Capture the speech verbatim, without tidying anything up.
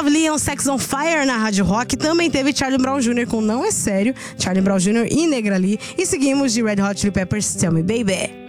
Lovely on Sex on Fire na Rádio Rock. Também teve Charlie Brown Júnior com Não É Sério, Charlie Brown Júnior e Negra Lee. E seguimos de Red Hot Chili Peppers, Tell Me Baby.